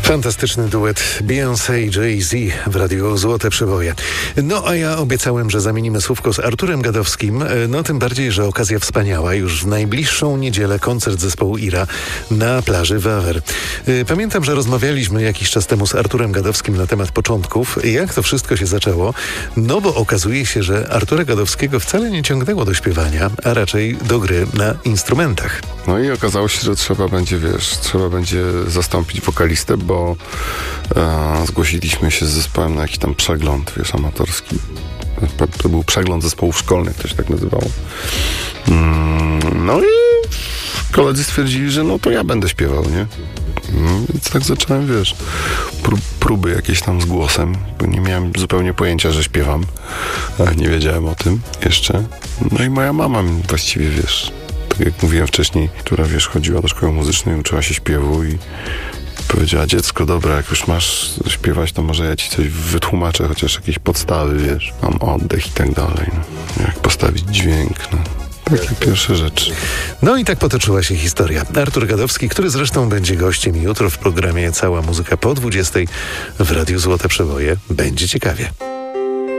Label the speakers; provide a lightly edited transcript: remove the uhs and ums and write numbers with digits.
Speaker 1: Fantastyczny duet Beyoncé i Jay-Z w Radiu Złote Przeboje. No a ja obiecałem, że zamienimy słówko z Arturem Gadowskim, no tym bardziej, że okazja wspaniała. Już w najbliższą niedzielę koncert zespołu Ira na plaży Wawer. Pamiętam, że rozmawialiśmy jakiś czas temu z Arturem Gadowskim na temat początków, jak to wszystko się zaczęło. No bo okazuje się, że Artura Gadowskiego wcale nie ciągnęło do śpiewania, a raczej do gry na instrumentach.
Speaker 2: No i okazało się, że trzeba będzie zastąpić wokalistę, bo zgłosiliśmy się z zespołem na jakiś tam przegląd, amatorski. To był przegląd zespołów szkolnych, to się tak nazywało. No i koledzy stwierdzili, że no to ja będę śpiewał, nie? Więc tak zacząłem, próby jakieś tam z głosem, bo nie miałem zupełnie pojęcia, że śpiewam. Nie wiedziałem o tym jeszcze. No i moja mama właściwie, tak jak mówiłem wcześniej, która, chodziła do szkoły muzycznej, uczyła się śpiewu i powiedziała: dziecko, dobra, jak już masz śpiewać, to może ja ci coś wytłumaczę, chociaż jakieś podstawy, mam oddech i tak dalej. Jak postawić dźwięk, takie pierwsze rzeczy.
Speaker 1: No i tak potoczyła się historia. Artur Gadowski, który zresztą będzie gościem jutro w programie Cała Muzyka po 20:00 w Radiu Złote Przeboje. Będzie ciekawie.